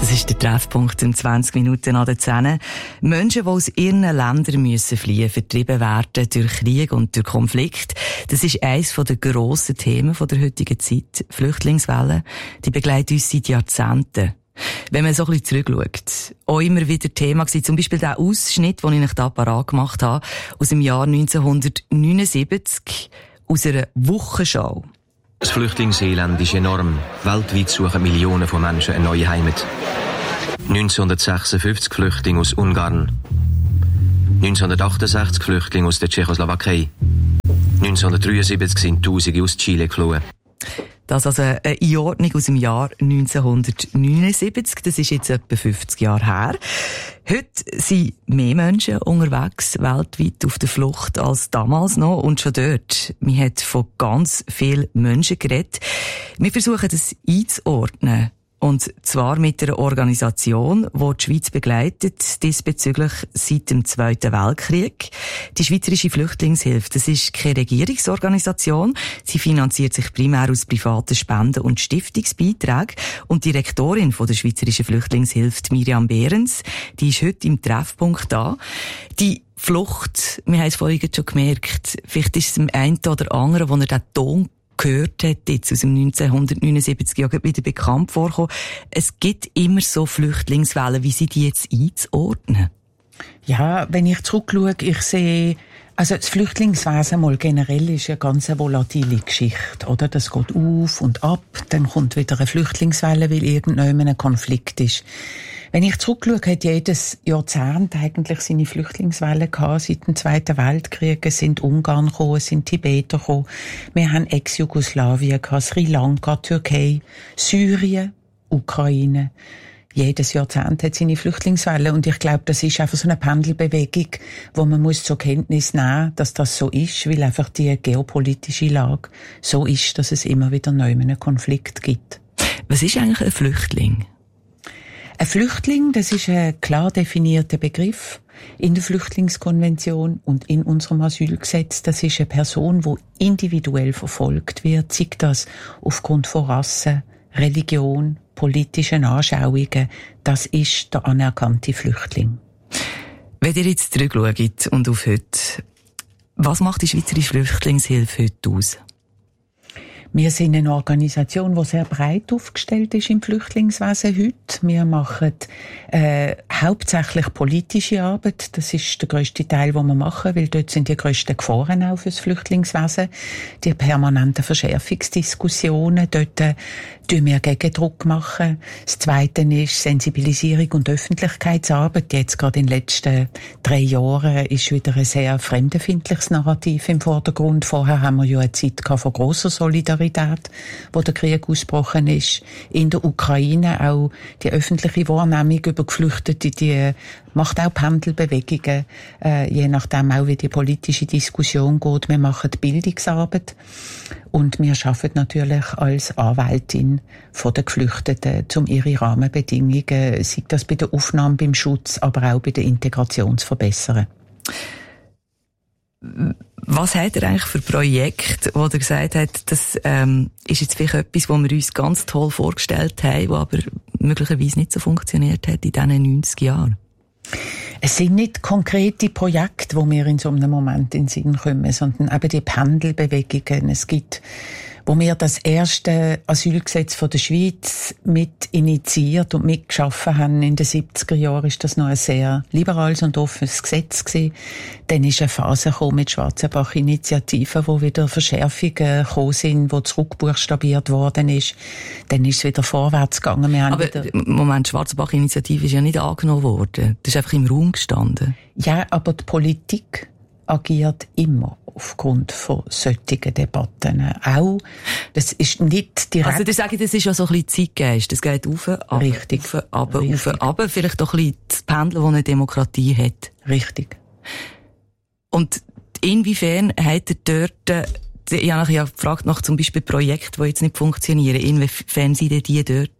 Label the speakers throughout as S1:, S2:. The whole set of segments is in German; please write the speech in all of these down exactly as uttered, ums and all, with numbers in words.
S1: Das ist der Treffpunkt in zwanzig Minuten an der zehn. Menschen, die aus ihren Ländern müssen fliehen, vertrieben werden durch Krieg und durch Konflikt. Das ist eines der grossen Themen der heutigen Zeit. Flüchtlingswellen, die begleiten uns seit Jahrzehnten. Wenn man so ein bisschen zurückschaut, auch immer wieder Thema gewesen, zum Beispiel der Ausschnitt, den ich euch da parat gemacht habe, aus dem Jahr neunzehnhundertneunundsiebzig, aus einer Wochenschau.
S2: Das Flüchtlingselend ist enorm. Weltweit suchen Millionen von Menschen eine neue Heimat. neunzehnhundertsechsundfünfzig Flüchtlinge aus Ungarn. neunzehnhundertachtundsechzig Flüchtlinge aus der Tschechoslowakei. neunzehnhundertdreiundsiebzig sind Tausende aus Chile geflohen.
S1: Das also eine Einordnung aus dem Jahr neunzehnhundertneunundsiebzig. Das ist jetzt etwa fünfzig Jahre her. Heute sind mehr Menschen unterwegs, weltweit auf der Flucht als damals noch. Und schon dort, man hat von ganz vielen Menschen geredet. Wir versuchen das einzuordnen. Und zwar mit einer Organisation, die die Schweiz begleitet, diesbezüglich seit dem Zweiten Weltkrieg. Die Schweizerische Flüchtlingshilfe, das ist keine Regierungsorganisation. Sie finanziert sich primär aus privaten Spenden und Stiftungsbeiträgen. Und die Direktorin von der Schweizerischen Flüchtlingshilfe, Miriam Behrens, die ist heute im Treffpunkt da. Die Flucht, wir haben es vorhin schon gemerkt, vielleicht ist es dem einen oder anderen, wo er den Ton gehört hat, jetzt aus dem neunzehnhundertneunundsiebzig Jahr wieder bekannt vorkommen. Es gibt immer so Flüchtlingswellen. Wie sind die jetzt einzuordnen?
S3: Ja, wenn ich zurückschaue, ich sehe, also das Flüchtlingswesen mal generell ist eine ganz volatile Geschichte, oder? Das geht auf und ab, dann kommt wieder eine Flüchtlingswelle, weil irgendjemand ein Konflikt ist. Wenn ich zurückschaue, hat jedes Jahrzehnt eigentlich seine Flüchtlingswelle gehabt. Seit dem Zweiten Weltkrieg sind Ungarn gekommen, sind Tibeter gekommen. Wir haben Ex-Jugoslawien gehabt, Sri Lanka, Türkei, Syrien, Ukraine. Jedes Jahrzehnt hat seine Flüchtlingswelle. Und ich glaube, das ist einfach so eine Pendelbewegung, wo man muss zur Kenntnis nehmen, dass das so ist, weil einfach die geopolitische Lage so ist, dass es immer wieder neu einen Konflikt gibt.
S1: Was ist eigentlich ein Flüchtling?
S3: Ein Flüchtling, das ist ein klar definierter Begriff in der Flüchtlingskonvention und in unserem Asylgesetz. Das ist eine Person, die individuell verfolgt wird, sei das aufgrund von Rasse, Religion, politischen Anschauungen. Das ist der anerkannte Flüchtling.
S1: Wenn ihr jetzt zurückschaut und auf heute, was macht die Schweizerische Flüchtlingshilfe heute aus?
S3: Wir sind eine Organisation, die sehr breit aufgestellt ist im Flüchtlingswesen heute. Wir machen äh, hauptsächlich politische Arbeit. Das ist der grösste Teil, den wir machen, weil dort sind die grössten Gefahren auch für das Flüchtlingswesen. Die permanenten Verschärfungsdiskussionen, dort äh, tun wir Gegendruck machen. Das Zweite ist Sensibilisierung und Öffentlichkeitsarbeit. Jetzt gerade in den letzten drei Jahren ist wieder ein sehr fremdenfeindliches Narrativ im Vordergrund. Vorher haben wir ja eine Zeit gehabt von grosser Solidarität, wo der Krieg ausgebrochen ist. In der Ukraine auch die öffentliche Wahrnehmung über Geflüchtete, die macht auch Pendelbewegungen, äh, je nachdem auch, wie die politische Diskussion geht. Wir machen Bildungsarbeit und wir arbeiten natürlich als Anwältin von den Geflüchteten, um ihre Rahmenbedingungen, sei das bei der Aufnahme, beim Schutz, aber auch bei der Integration zu verbessern.
S1: Was hat er eigentlich für Projekte, wo er gesagt hat, das ähm, ist jetzt vielleicht etwas, was wir uns ganz toll vorgestellt haben, was aber möglicherweise nicht so funktioniert hat in diesen neunzig Jahren?
S3: Es sind nicht konkrete Projekte, wo mir in so einem Moment in den Sinn kommen, sondern eben die Pendelbewegungen. Es gibt, wo wir das erste Asylgesetz von der Schweiz mit initiiert und mitgeschaffen haben. In den siebziger Jahren ist das noch ein sehr liberales und offenes Gesetz gewesen. Dann ist eine Phase gekommen mit Schwarzenbach-Initiativen, wo wieder Verschärfungen gekommen sind, wo zurückbuchstabiert worden ist. Dann ist es wieder vorwärts gegangen. Wir haben
S1: aber
S3: wieder
S1: Moment, Schwarzenbach-Initiative ist ja nicht angenommen worden. Das ist einfach im Raum gestanden.
S3: Ja, aber die Politik agiert immer aufgrund von solchen Debatten. Auch, das ist nicht direkt...
S1: Also, das sage ich, das ist ja so ein bisschen Zeitgeist. Das geht rauf, runter,
S3: Richtig.
S1: rauf, runter, rauf, runter. Vielleicht doch ein bisschen das Pendeln, das eine Demokratie hat.
S3: Richtig.
S1: Und inwiefern hat er dort... Ich habe ja gefragt nach zum Beispiel Projekten, die jetzt nicht funktionieren. Inwiefern sind denn die dort?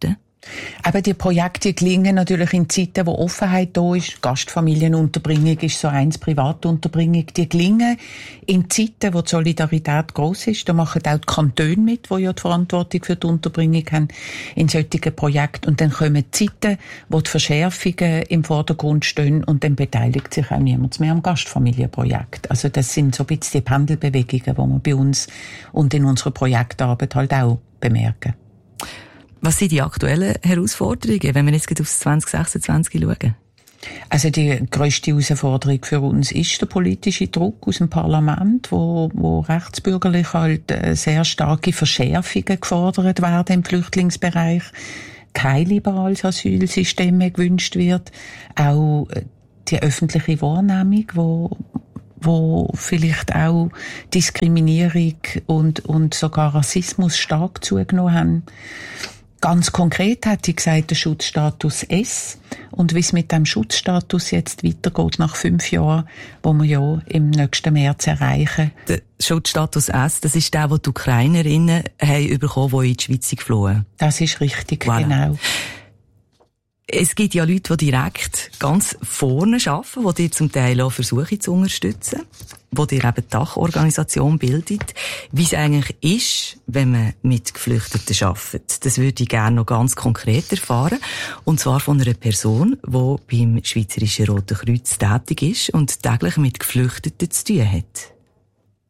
S3: Aber die Projekte gelingen natürlich in Zeiten, wo Offenheit da ist. Gastfamilienunterbringung ist so eins, Privatunterbringung. Die gelingen in Zeiten, wo die Solidarität gross ist. Da machen auch die Kantone mit, die ja die Verantwortung für die Unterbringung haben, in solchen Projekten. Und dann kommen Zeiten, wo die Verschärfungen im Vordergrund stehen und dann beteiligt sich auch niemand mehr am Gastfamilienprojekt. Also das sind so ein bisschen die Pendelbewegungen, die wir bei uns und in unserer Projektarbeit halt auch bemerken.
S1: Was sind die aktuellen Herausforderungen, wenn wir jetzt auf zwanzig sechsundzwanzig schauen?
S3: Also die grösste Herausforderung für uns ist der politische Druck aus dem Parlament, wo, wo rechtsbürgerlich halt sehr starke Verschärfungen gefordert werden im Flüchtlingsbereich. Kein liberales Asylsystem mehr gewünscht wird. Auch die öffentliche Wahrnehmung, wo wo vielleicht auch Diskriminierung und, und sogar Rassismus stark zugenommen haben. Ganz konkret hat die gesagt, der Schutzstatus S. Und wie es mit dem Schutzstatus jetzt weitergeht nach fünf Jahren, wo wir ja im nächsten März erreichen.
S1: Der Schutzstatus S, das ist der, den die Ukrainerinnen haben bekommen, die in die Schweiz geflohen.
S3: Das ist richtig, voilà. Genau.
S1: Es gibt ja Leute, die direkt ganz vorne arbeiten, die dir zum Teil auch versuchen zu unterstützen, die dir eben die Dachorganisation bildet. Wie es eigentlich ist, wenn man mit Geflüchteten arbeitet, das würde ich gerne noch ganz konkret erfahren. Und zwar von einer Person, die beim Schweizerischen Roten Kreuz tätig ist und täglich mit Geflüchteten zu tun hat.